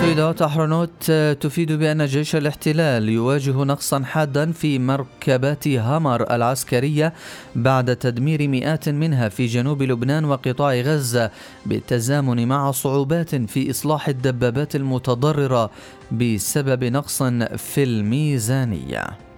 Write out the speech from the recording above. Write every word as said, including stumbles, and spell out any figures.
تغريدات أحرنوت تفيد بأن جيش الاحتلال يواجه نقصا حادا في مركبات هامر العسكرية بعد تدمير مئات منها في جنوب لبنان وقطاع غزة، بالتزامن مع صعوبات في إصلاح الدبابات المتضررة بسبب نقص في الميزانية.